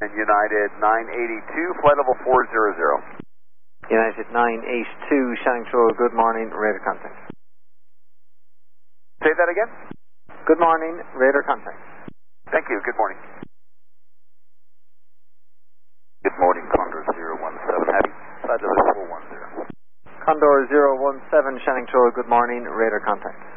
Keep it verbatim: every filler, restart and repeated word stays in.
United nine eighty-two, flight level four hundred. United nine eighty-two, Shannon Control, good morning, radar contact. Say that again? Good morning, radar contact. Thank you, good morning. Good morning, Condor zero one seven, heavy, flight level four one zero. Condor zero one seven, Shannon Control, good morning, radar contact.